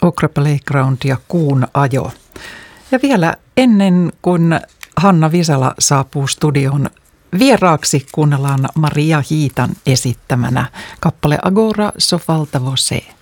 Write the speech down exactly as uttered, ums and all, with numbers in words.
Okra Playground ja Kuun ajo. Ja vielä ennen kuin Hanna Visala saapuu studioon vieraaksi, kuunnellaan Maria Hiitan esittämänä kappale Agora so falta você.